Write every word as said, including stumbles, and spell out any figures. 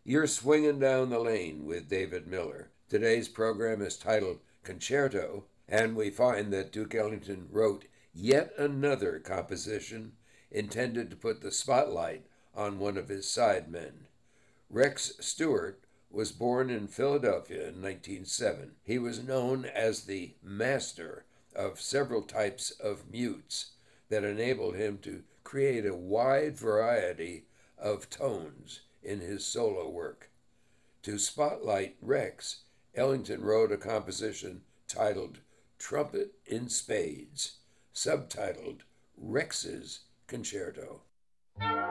You're swinging down the lane with David Miller. Today's program is titled Concerto, and we find that Duke Ellington wrote yet another composition intended to put the spotlight on one of his sidemen. Rex Stewart was born in Philadelphia in nineteen oh seven. He was known as the master of several types of mutes that enabled him to create a wide variety of tones in his solo work. To spotlight Rex, Ellington wrote a composition titled Trumpet in Spades, subtitled Rex's Concerto.